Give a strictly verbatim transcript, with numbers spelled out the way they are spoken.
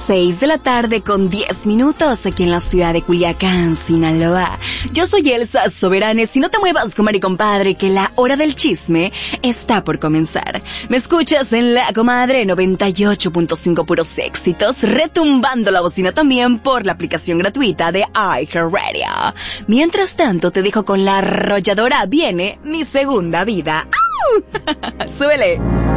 seis de la tarde con diez minutos aquí en la ciudad de Culiacán, Sinaloa. Yo soy Elsa Soberanes y no te muevas, comadre y compadre, que la hora del chisme está por comenzar. Me escuchas en La Comadre noventa y ocho punto cinco puros éxitos, retumbando la bocina también por la aplicación gratuita de iHeartRadio. Mientras tanto, te dejo con la arrolladora. Viene mi segunda vida. ¡Au! ¡Súbele!